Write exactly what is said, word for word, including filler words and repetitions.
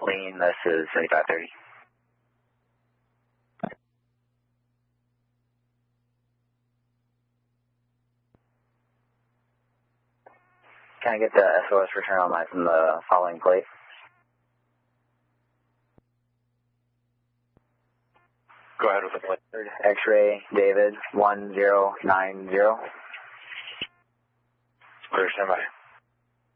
lean, this is seventy-five thirty. Can I get the S O S return on line from the following plate? Go ahead with the plate. X-ray, David, one zero nine zero. Clear, stand by.